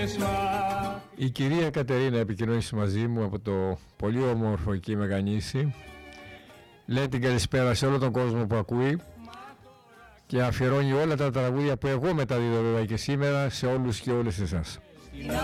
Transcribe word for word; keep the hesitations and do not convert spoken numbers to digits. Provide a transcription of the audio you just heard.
Η κυρία Κατερίνα επικοινωνήσει μαζί μου από το πολύ όμορφο εκεί Μεγανήσι. Λέει την καλησπέρα σε όλο τον κόσμο που ακούει και αφιερώνει όλα τα τραγούδια που εγώ μεταδίδω βέβαια και σήμερα σε όλους και όλες εσάς.